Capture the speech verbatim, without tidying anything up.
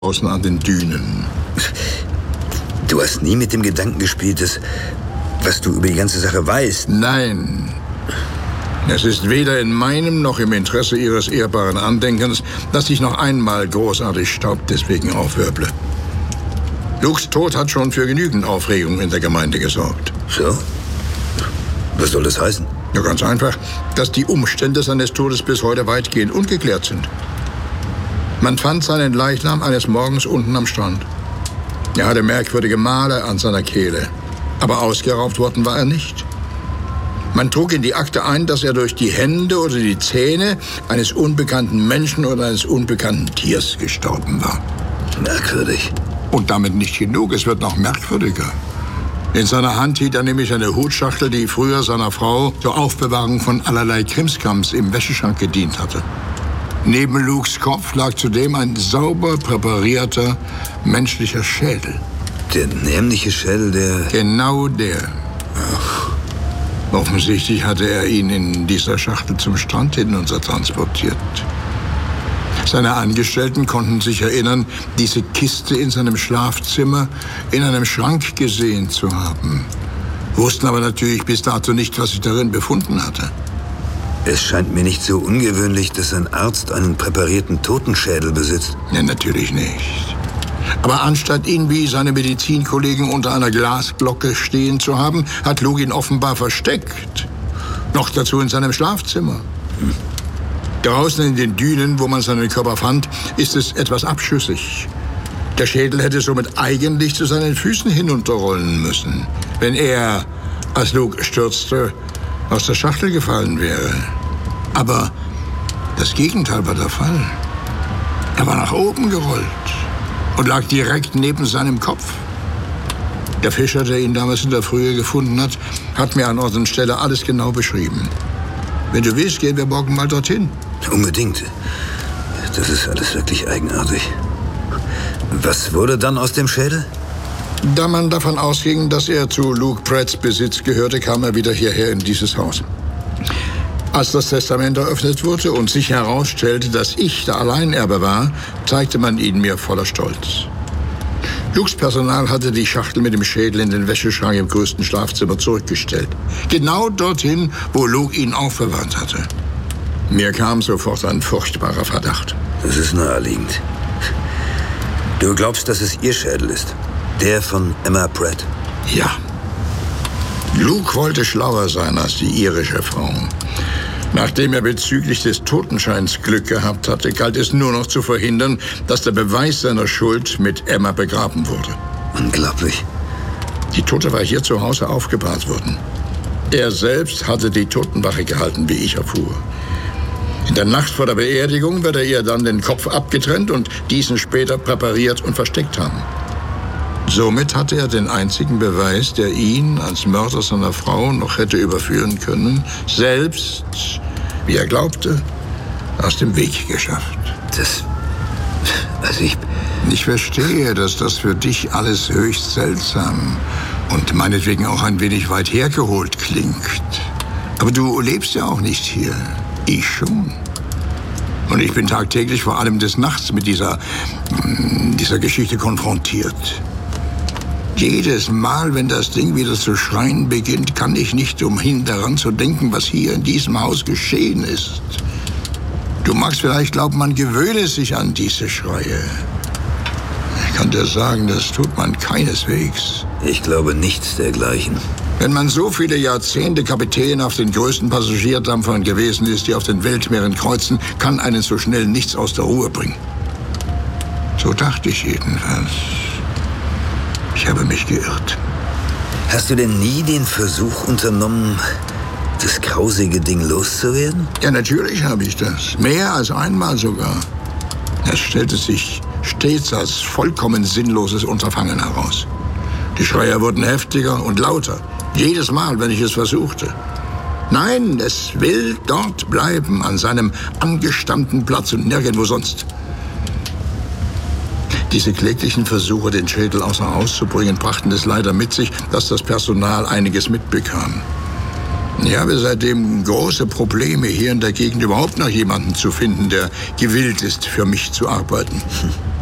Außen an den Dünen. Du hast nie mit dem Gedanken gespielt, dass, was du über die ganze Sache weißt? Nein. Es ist weder in meinem noch im Interesse Ihres ehrbaren Andenkens, dass ich noch einmal großartig Staub deswegen aufwirbele. Lukes Tod hat schon für genügend Aufregung in der Gemeinde gesorgt. So? Was soll das heißen? Ja, ganz einfach, dass die Umstände seines Todes bis heute weitgehend ungeklärt sind. Man fand seinen Leichnam eines Morgens unten am Strand. Er hatte merkwürdige Male an seiner Kehle, aber ausgeraubt worden war er nicht. Man trug in die Akte ein, dass er durch die Hände oder die Zähne eines unbekannten Menschen oder eines unbekannten Tiers gestorben war. Merkwürdig. Und damit nicht genug, es wird noch merkwürdiger. In seiner Hand hielt er nämlich eine Hutschachtel, die früher seiner Frau zur Aufbewahrung von allerlei Krimskrams im Wäscheschrank gedient hatte. Neben Lukes Kopf lag zudem ein sauber präparierter menschlicher Schädel. Der nämliche Schädel, der... Genau der. Ach. Offensichtlich hatte er ihn in dieser Schachtel zum Strand hinunter transportiert. Seine Angestellten konnten sich erinnern, diese Kiste in seinem Schlafzimmer in einem Schrank gesehen zu haben. Wussten aber natürlich bis dato nicht, was sich darin befunden hatte. Es scheint mir nicht so ungewöhnlich, dass ein Arzt einen präparierten Totenschädel besitzt. Ja, natürlich nicht. Aber anstatt ihn wie seine Medizinkollegen unter einer Glasglocke stehen zu haben, hat Luke ihn offenbar versteckt. Noch dazu in seinem Schlafzimmer. Hm. Draußen in den Dünen, wo man seinen Körper fand, ist es etwas abschüssig. Der Schädel hätte somit eigentlich zu seinen Füßen hinunterrollen müssen, wenn er, als Luke stürzte, aus der Schachtel gefallen wäre. Aber das Gegenteil war der Fall. Er war nach oben gerollt und lag direkt neben seinem Kopf. Der Fischer, der ihn damals in der Frühe gefunden hat, hat mir an Ort und Stelle alles genau beschrieben. Wenn du willst, gehen wir morgen mal dorthin. Unbedingt. Das ist alles wirklich eigenartig. Was wurde dann aus dem Schädel? Da man davon ausging, dass er zu Luke Pratts Besitz gehörte, kam er wieder hierher in dieses Haus. Als das Testament eröffnet wurde und sich herausstellte, dass ich der Alleinerbe war, zeigte man ihn mir voller Stolz. Lukes Personal hatte die Schachtel mit dem Schädel in den Wäscheschrank im größten Schlafzimmer zurückgestellt. Genau dorthin, wo Luke ihn aufbewahrt hatte. Mir kam sofort ein furchtbarer Verdacht. Das ist naheliegend. Du glaubst, dass es ihr Schädel ist? Der von Emma Pratt? Ja. Luke wollte schlauer sein als die irische Frau. Nachdem er bezüglich des Totenscheins Glück gehabt hatte, galt es nur noch zu verhindern, dass der Beweis seiner Schuld mit Emma begraben wurde. Unglaublich. Die Tote war hier zu Hause aufgebahrt worden. Er selbst hatte die Totenwache gehalten, wie ich erfuhr. In der Nacht vor der Beerdigung wird er ihr dann den Kopf abgetrennt und diesen später präpariert und versteckt haben. Somit hatte er den einzigen Beweis, der ihn als Mörder seiner Frau noch hätte überführen können, selbst, wie er glaubte, aus dem Weg geschafft. Das... Also ich... Ich verstehe, dass das für dich alles höchst seltsam und meinetwegen auch ein wenig weit hergeholt klingt. Aber du lebst ja auch nicht hier. Ich schon. Und ich bin tagtäglich, vor allem des Nachts, mit dieser, dieser Geschichte konfrontiert. Jedes Mal, wenn das Ding wieder zu schreien beginnt, kann ich nicht umhin, daran zu denken, was hier in diesem Haus geschehen ist. Du magst vielleicht glauben, man gewöhne sich an diese Schreie. Ich kann dir sagen, das tut man keineswegs. Ich glaube nichts dergleichen. Wenn man so viele Jahrzehnte Kapitän auf den größten Passagierdampfern gewesen ist, die auf den Weltmeeren kreuzen, kann einen so schnell nichts aus der Ruhe bringen. So dachte ich jedenfalls. Ich habe mich geirrt. Hast du denn nie den Versuch unternommen, das grausige Ding loszuwerden? Ja, natürlich habe ich das. Mehr als einmal sogar. Es stellte sich stets als vollkommen sinnloses Unterfangen heraus. Die Schreie wurden heftiger und lauter. Jedes Mal, wenn ich es versuchte. Nein, es will dort bleiben, an seinem angestammten Platz und nirgendwo sonst. Diese kläglichen Versuche, den Schädel außer Haus zu bringen, brachten es leider mit sich, dass das Personal einiges mitbekam. Ich habe seitdem große Probleme, hier in der Gegend überhaupt noch jemanden zu finden, der gewillt ist, für mich zu arbeiten.